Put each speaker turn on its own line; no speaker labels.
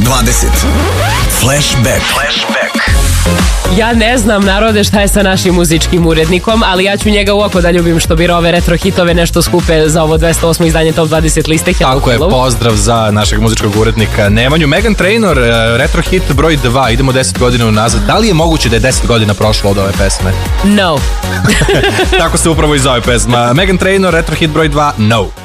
20. Flashback.
Ja ne znam, narode, šta je sa našim muzičkim urednikom, ali ja ću njega u oko da ljubim što bira ove retro hitove nešto skupe za ovo 208. izdanje Top 20 liste.
Tako je, pozdrav za našeg muzičkog urednika Nemanju. Meghan Trainor, retro hit broj 2, idemo 10 godina unazad. Da li je moguće da je 10 godina prošlo od ove pesme?
No.
Tako se upravo i zove pesma. Meghan Trainor, retro hit broj 2, No.